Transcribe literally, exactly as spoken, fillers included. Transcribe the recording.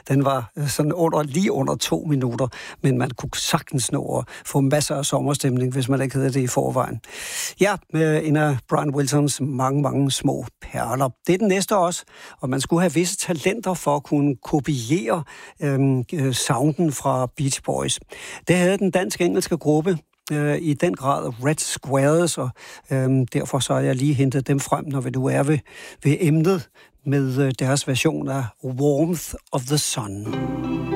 Den var sådan under, lige under to minutter, men man kunne sagtens nå at få masser af sommerstemning, hvis man ikke havde det i forvejen. Ja, en af Brian Wilsons mange, mange små perler. Det er den næste også, og man skulle have visse talenter for at kunne kopiere øhm, sounden fra Beach Boys. Det havde den dansk-engelske gruppe øh, i den grad Red Squares, og øhm, derfor så har jeg lige hentet dem frem, når vi nu er ved, ved emnet med øh, deres version af Warmth of the Sun.